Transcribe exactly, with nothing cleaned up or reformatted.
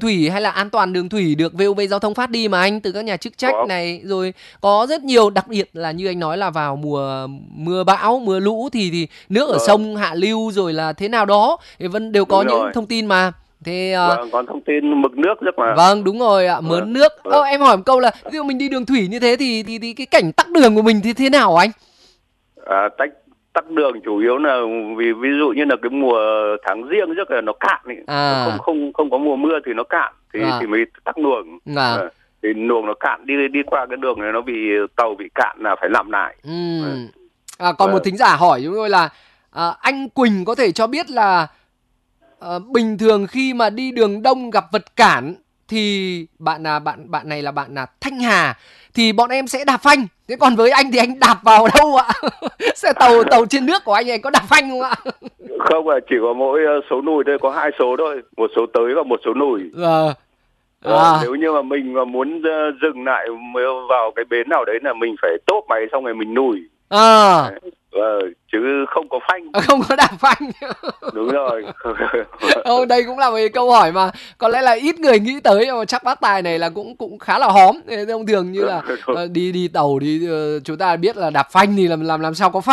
thủy hay là an toàn đường thủy được vê o vê Giao thông phát đi mà anh, từ các nhà chức trách Có. này, rồi có rất nhiều, đặc biệt là như anh nói là vào mùa mưa bão, mưa lũ thì thì nước ở Vâng. sông hạ lưu rồi là thế nào đó thì vẫn đều có Đúng những rồi. thông tin mà. Thế ờ, Vâng, còn thông tin mực nước rất mà. vâng đúng rồi ạ, mớn Vâng, nước. vâng. Ơ, em hỏi một câu là ví dụ mình đi đường thủy như thế thì thì, thì cái cảnh tắc đường của mình thì thế nào hả anh? À, tắc tắc đường chủ yếu là vì ví dụ như là cái mùa tháng giêng rất là nó cạn ấy. À. không không không có mùa mưa thì nó cạn thì À. thì mới tắc luồng. À. À, thì luồng nó cạn, đi đi qua cái đường này nó bị tàu bị cạn là phải làm lại. Ừ. À. À, còn một Vâng. thính giả hỏi chúng tôi là à, anh Quỳnh có thể cho biết là à, bình thường khi mà đi đường đông gặp vật cản thì bạn là bạn bạn này là bạn là Thanh Hà thì bọn em sẽ đạp phanh. Thế còn với anh thì anh đạp vào đâu ạ? Xe tàu tàu trên nước của anh anh có đạp phanh không ạ? Không, à, chỉ có mỗi số nùi thôi, có hai số thôi, một số tới và một số nùi. Ờ. Ờ, À. nếu như mà mình mà muốn ờ, dừng lại mới vào cái bến nào đấy là mình phải tốp máy xong rồi mình nùi. À. Ờ, chứ không có phanh. Không có đạp phanh. Đúng rồi. Ô, đây cũng là một cái câu hỏi mà có lẽ là ít người nghĩ tới, mà chắc bác Tài này là cũng cũng khá là hóm. Thông thường như là uh, đi đi tàu thì uh, chúng ta biết là đạp phanh thì làm làm làm sao có phanh.